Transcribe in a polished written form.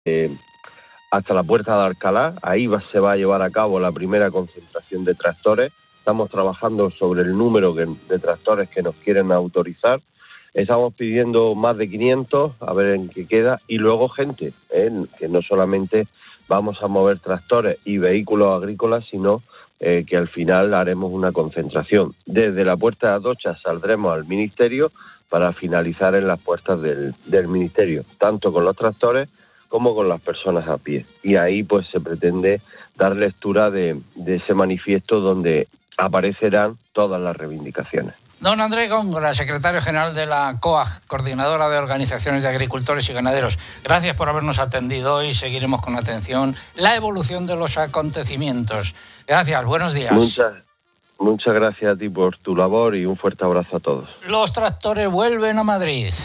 hasta la Puerta de Alcalá. Ahí se va a llevar a cabo la primera concentración de tractores. Estamos trabajando sobre el número de tractores que nos quieren autorizar. Estamos pidiendo más de 500, a ver en qué queda, y luego gente, que no solamente vamos a mover tractores y vehículos agrícolas, sino que al final haremos una concentración. Desde la Puerta de Atocha saldremos al Ministerio para finalizar en las puertas del Ministerio, tanto con los tractores como con las personas a pie. Y ahí pues se pretende dar lectura de ese manifiesto donde aparecerán todas las reivindicaciones. Don Andrés Góngora, secretario general de la COAG, coordinadora de organizaciones de agricultores y ganaderos, gracias por habernos atendido hoy. Seguiremos con atención la evolución de los acontecimientos. Gracias, buenos días. Muchas gracias a ti por tu labor y un fuerte abrazo a todos. Los tractores vuelven a Madrid.